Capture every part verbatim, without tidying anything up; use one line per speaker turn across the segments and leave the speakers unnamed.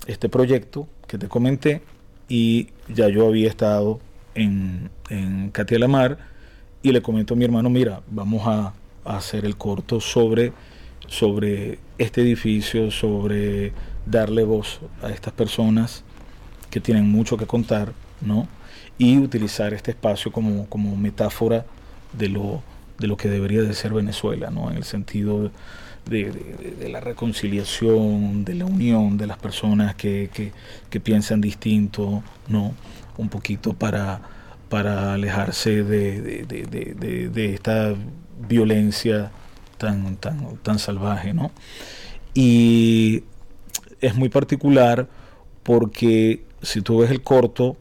este proyecto que te comenté y ya yo había estado en, en Katia Lamar y le comento a mi hermano, mira, vamos a, a hacer el corto sobre, sobre este edificio, sobre darle voz a estas personas que tienen mucho que contar, ¿no? Y utilizar este espacio como, como metáfora de lo, de lo que debería de ser Venezuela, ¿no? En el sentido de, de, de la reconciliación, de la unión de las personas que, que, que piensan distinto, ¿no? Un poquito para, para alejarse de, de, de, de, de, de esta violencia tan, tan, tan salvaje, ¿no? Y es muy particular porque si tú ves el corto,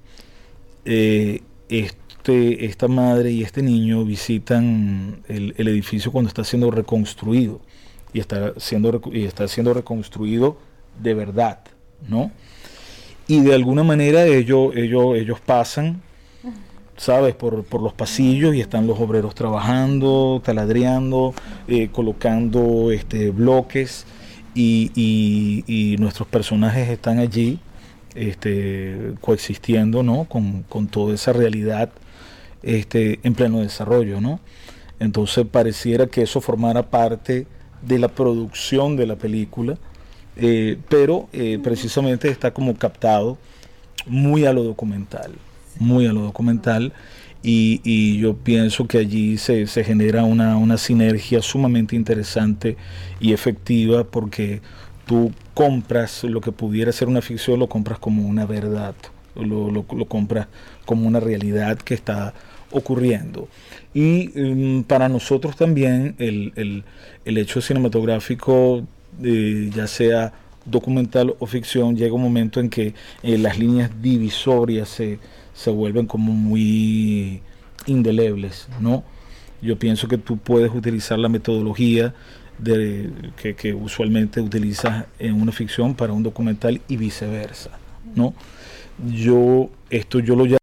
eh, este, esta madre y este niño visitan el, el edificio cuando está siendo reconstruido y está siendo, y está siendo reconstruido de verdad, ¿no? Y de alguna manera ellos, ellos, ellos pasan, ¿sabes? Por, por los pasillos y están los obreros trabajando, taladreando, eh, colocando este, bloques y, y, y nuestros personajes están allí este, coexistiendo, ¿no? con, con toda esa realidad este, en pleno desarrollo, ¿no? Entonces pareciera que eso formara parte de la producción de la película, eh, pero eh, precisamente está como captado muy a lo documental, muy a lo documental, y, y yo pienso que allí se, se genera una, una sinergia sumamente interesante y efectiva porque tú compras lo que pudiera ser una ficción, lo compras como una verdad, lo, lo, lo compras como una realidad que está ocurriendo. Y um, para nosotros también el, el, el hecho cinematográfico, eh, ya sea documental o ficción, llega un momento en que eh, las líneas divisorias se, se vuelven como muy indelebles, ¿no? Yo pienso que tú puedes utilizar la metodología de, que, que usualmente utilizas en una ficción para un documental y viceversa, ¿no? Yo, esto yo lo llamo.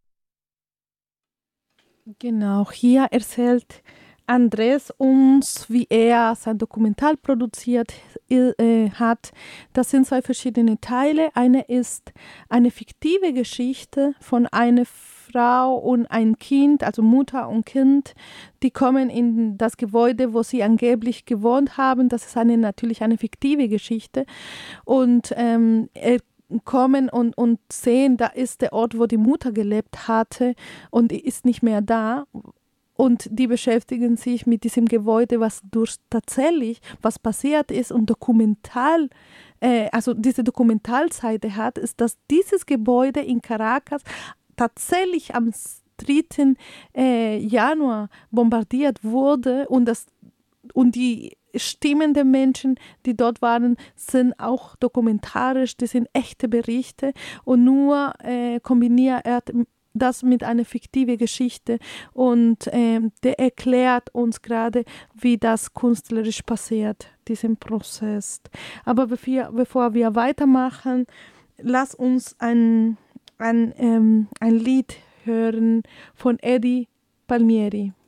Genau, hier erzählt Andres uns, wie er sein Dokumentar produziert äh, hat. Das sind zwei verschiedene Teile. Eine ist eine fiktive Geschichte von einer Frau und ein Kind, also Mutter und Kind, die kommen in das Gebäude, wo sie angeblich gewohnt haben. Das ist eine, natürlich eine fiktive Geschichte. Und ähm, er kommen und, und sehen, da ist der Ort, wo die Mutter gelebt hatte und die ist nicht mehr da. Und die beschäftigen sich mit diesem Gebäude, was durch tatsächlich, was passiert ist und dokumental, äh, also diese Dokumentalseite hat, ist, dass dieses Gebäude in Caracas tatsächlich am dritten Äh, Januar bombardiert wurde und, das, und die Stimmen der Menschen, die dort waren, sind auch dokumentarisch, das sind echte Berichte und nur äh, kombiniert er das mit einer fiktiven Geschichte und äh, der erklärt uns gerade, wie das künstlerisch passiert, diesen Prozess. Aber bevor, bevor wir weitermachen, lass uns ein, ein, ähm, ein Lied hören von Eddie Palmieri.